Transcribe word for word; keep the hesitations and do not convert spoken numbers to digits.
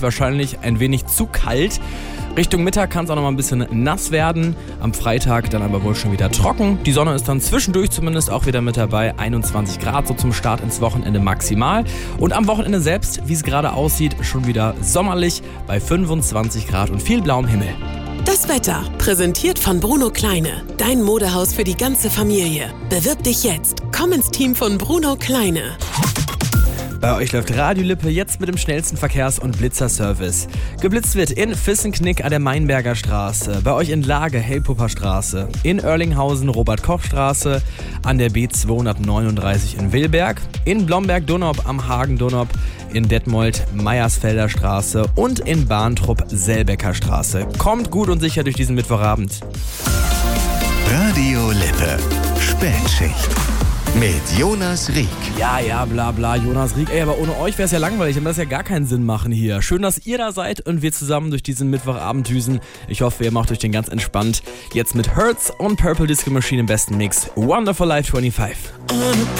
euch wahrscheinlich ein wenig zu kalt. Richtung Mittag kann es auch noch mal ein bisschen nass werden. Am Freitag dann aber wohl schon wieder trocken. Die Sonne ist dann zwischendurch zumindest auch wieder mit dabei. einundzwanzig Grad so zum Start ins Wochenende maximal. Und am Wochenende selbst, wie es gerade aussieht, schon wieder sommerlich bei fünfundzwanzig Grad und viel blauem Himmel. Das Wetter, präsentiert von Bruno Kleine. Dein Modehaus für die ganze Familie. Bewirb dich jetzt. Komm ins Team von Bruno Kleine. Bei euch läuft Radiolippe jetzt mit dem schnellsten Verkehrs- und Blitzerservice. Geblitzt wird in Fissenknick an der Mainberger Straße, bei euch in Lage Helpupper Straße, in Oerlinghausen Robert-Koch-Straße, an der B zweihundertneununddreißig in Willberg, in Blomberg-Donop am Hagen-Donop, in Detmold Meiersfelder Straße und in Bahntrupp Selbecker Straße. Kommt gut und sicher durch diesen Mittwochabend. Radio Lippe. Spätschicht. Mit Jonas Rieck. Ja, ja, bla bla, Jonas Rieck. Ey, aber ohne euch wäre es ja langweilig und das ja gar keinen Sinn machen hier. Schön, dass ihr da seid und wir zusammen durch diesen Mittwochabend düsen. Ich hoffe, ihr macht euch den ganz entspannt. Jetzt mit Hertz und Purple Disco Machine im besten Mix. Wonderful Life fünfundzwanzig.